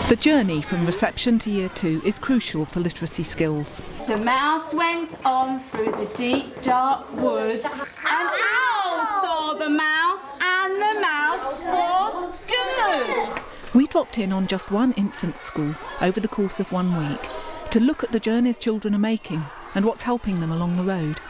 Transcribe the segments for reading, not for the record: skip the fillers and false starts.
The journey from reception to Year 2 is crucial for literacy skills. The mouse went on through the deep dark woods. An owl saw the mouse and the mouse was good. We dropped in on just one infant school over the course of 1 week to look at the journeys children are making and what's helping them along the road.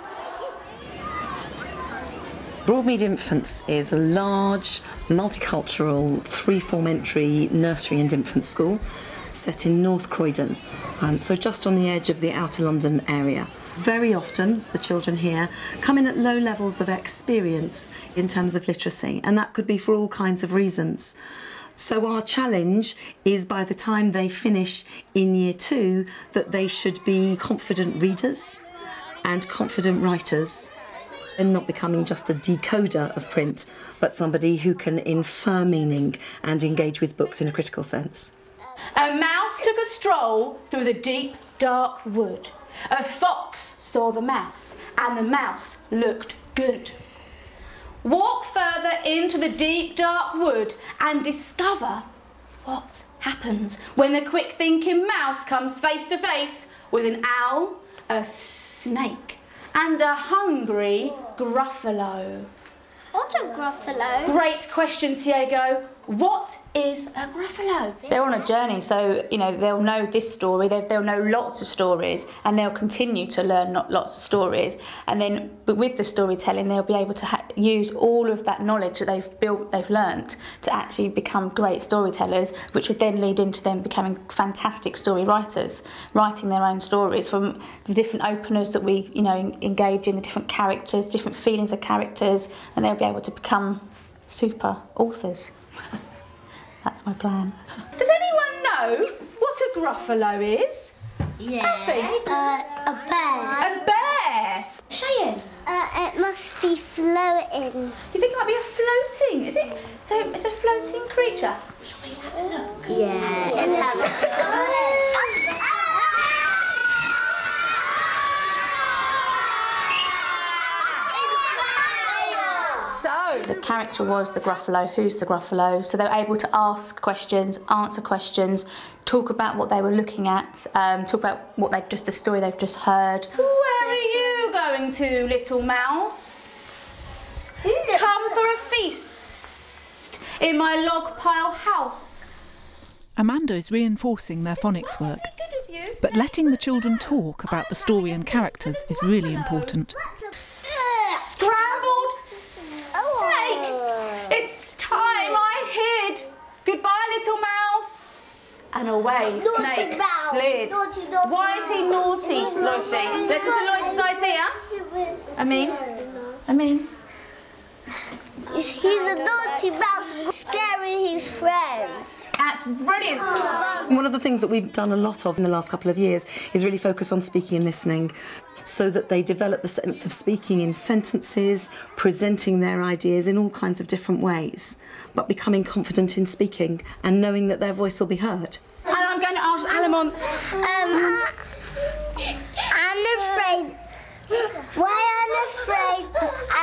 Broadmead Infants is a large, multicultural, three-form entry nursery and infant school set in North Croydon, so just on the edge of the outer London area. Very often the children here come in at low levels of experience in terms of literacy, and that could be for all kinds of reasons. So our challenge is by the time they finish in Year 2 that they should be confident readers and confident writers, and not becoming just a decoder of print, but somebody who can infer meaning and engage with books in a critical sense. A mouse took a stroll through the deep, dark wood. A fox saw the mouse, and the mouse looked good. Walk further into the deep, dark wood and discover what happens when the quick-thinking mouse comes face to face with an owl, a snake, and a hungry Gruffalo. What's a Gruffalo? Great question, Diego. What is a Gruffalo? They're on a journey, so they'll know this story. They'll know lots of stories, and they'll continue to learn lots of stories. And then, but with the storytelling, they'll be able to use all of that knowledge that they've learnt to actually become great storytellers, which would then lead into them becoming fantastic story writers, writing their own stories from the different openers that we engage in, the different characters, different feelings of characters, and they'll be able to become super authors. That's my plan. Does anyone know what a Gruffalo is? Yeah. Alfie? A bear. A bear? Cheyenne? It must be floating. You think it might be a floating? Is it? So it's a floating creature. Shall we have a look? Yeah. Let's have a look. So the character was the Gruffalo. Who's the Gruffalo? So they were able to ask questions, answer questions, talk about what they were looking at, talk about the story they've just heard. Where are you going to, little mouse? Come for a feast in my log pile house. Amanda is reinforcing their phonics work, but letting the children talk about the story and characters is really important. Scrambled snake! It's time I hid! Goodbye, little mouse! And away Snake slid. Why is he naughty, Loisie? Listen to Loisie's idea. I mean. He's a naughty mouse scaring his friends. That's brilliant. One of the things that we've done a lot of in the last couple of years is really focus on speaking and listening, so that they develop the sense of speaking in sentences, presenting their ideas in all kinds of different ways, but becoming confident in speaking and knowing that their voice will be heard. And I'm going to ask Alamont.